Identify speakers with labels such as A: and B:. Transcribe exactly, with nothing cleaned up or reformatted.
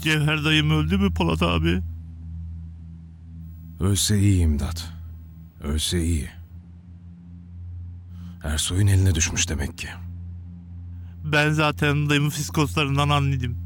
A: Cevher dayım öldü mü Polat abi?
B: Ölse iyi imdat. Ölse iyi. Ersoy'un eline düşmüş demek ki.
A: Ben zaten dayımın fiskoslarından anladım.